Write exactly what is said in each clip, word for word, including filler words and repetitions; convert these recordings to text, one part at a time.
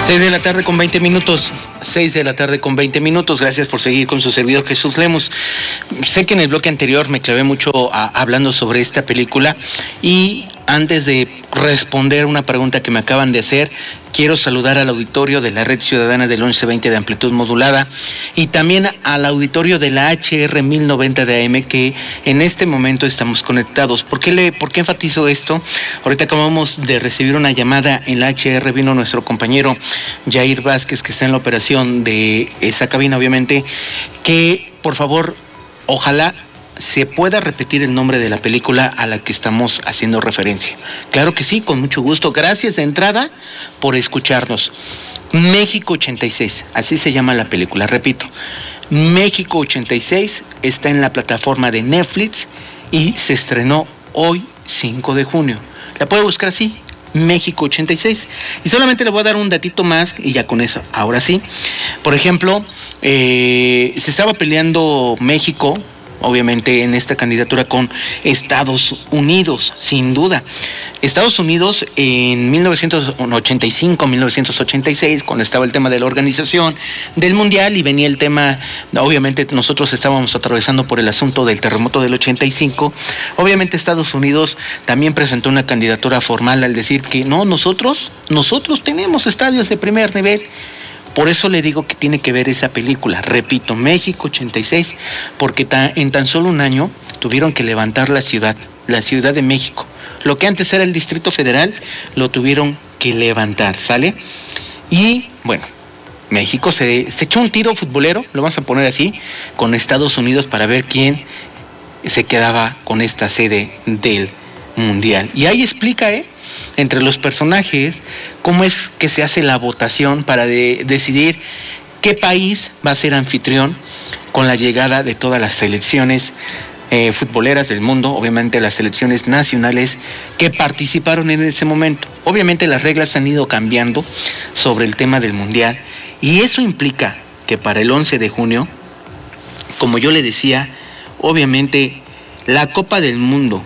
Seis de la tarde con veinte minutos. Seis de la tarde con veinte minutos. Gracias por seguir con su servidor Jesús Lemos. Sé que en el bloque anterior me clavé mucho a, hablando sobre esta película, y antes de responder una pregunta que me acaban de hacer, quiero saludar al auditorio de la Red Ciudadana del once veinte de amplitud modulada y también al auditorio de la H R mil noventa de A M, que en este momento estamos conectados. ¿Por qué, le, ¿Por qué enfatizo esto? Ahorita acabamos de recibir una llamada en la H R, vino nuestro compañero Jair Vázquez, que está en la operación de esa cabina, obviamente, que por favor, ojalá se pueda repetir el nombre de la película a la que estamos haciendo referencia. Claro que sí, con mucho gusto. Gracias de entrada por escucharnos. México ochenta y seis, así se llama la película. Repito, México ochenta y seis está en la plataforma de Netflix y se estrenó hoy, cinco de junio. La puede buscar así, México ochenta y seis. Y solamente le voy a dar un datito más y ya con eso, ahora sí. Por ejemplo, eh, se estaba peleando México, obviamente, en esta candidatura con Estados Unidos, sin duda. Estados Unidos en mil novecientos ochenta y cinco, mil novecientos ochenta y seis, cuando estaba el tema de la organización del Mundial y venía el tema, obviamente nosotros estábamos atravesando por el asunto del terremoto del ochenta y cinco, obviamente Estados Unidos también presentó una candidatura formal al decir que no, nosotros, nosotros tenemos estadios de primer nivel. Por eso le digo que tiene que ver esa película. Repito, México ochenta y seis, porque ta, en tan solo un año tuvieron que levantar la ciudad, la Ciudad de México. Lo que antes era el Distrito Federal, lo tuvieron que levantar, ¿sale? Y, bueno, México se, se echó un tiro futbolero, lo vamos a poner así, con Estados Unidos para ver quién se quedaba con esta sede del Mundial. Y ahí explica, ¿eh? entre los personajes, cómo es que se hace la votación para de, decidir qué país va a ser anfitrión con la llegada de todas las selecciones eh, futboleras del mundo, obviamente las selecciones nacionales que participaron en ese momento. Obviamente las reglas han ido cambiando sobre el tema del Mundial, y eso implica que para el once de junio, como yo le decía, obviamente la Copa del Mundo,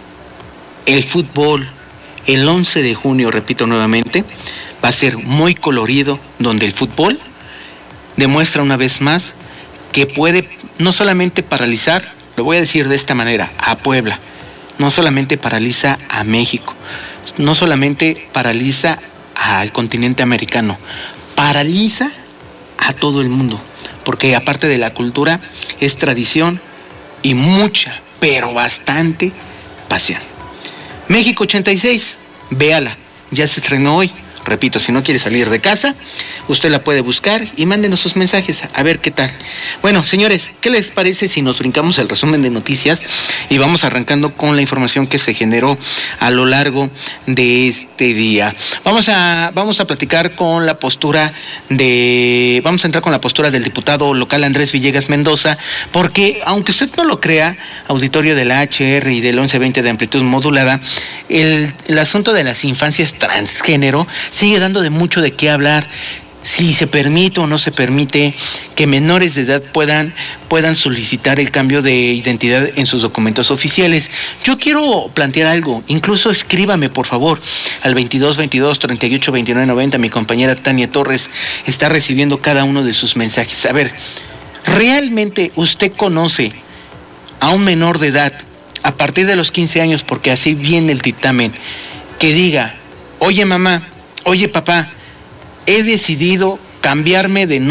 el fútbol, el once de junio, repito nuevamente, va a ser muy colorido, donde el fútbol demuestra una vez más que puede no solamente paralizar, lo voy a decir de esta manera, a Puebla, no solamente paraliza a México, no solamente paraliza al continente americano, paraliza a todo el mundo, porque aparte de la cultura, es tradición y mucha, pero bastante pasión. México ochenta y seis, véala, ya se estrenó hoy. Repito, si no quiere salir de casa, usted la puede buscar y mándenos sus mensajes a ver qué tal. Bueno, señores, ¿qué les parece si nos brincamos el resumen de noticias y vamos arrancando con la información que se generó a lo largo de este día? Vamos a, vamos a platicar con la postura de, vamos a entrar con la postura del diputado local Andrés Villegas Mendoza, porque aunque usted no lo crea, auditorio de la H R y del once veinte de amplitud modulada, el, el asunto de las infancias transgénero sigue dando de mucho de qué hablar. Si se permite o no se permite que menores de edad puedan, puedan solicitar el cambio de identidad en sus documentos oficiales. Yo quiero plantear algo, incluso escríbame por favor al veintidós veintidós treinta y ocho veintinueve noventa. Mi compañera Tania Torres está recibiendo cada uno de sus mensajes. A ver, ¿realmente usted conoce a un menor de edad a partir de los quince años, porque así viene el dictamen, que diga, oye mamá, oye papá, he decidido cambiarme de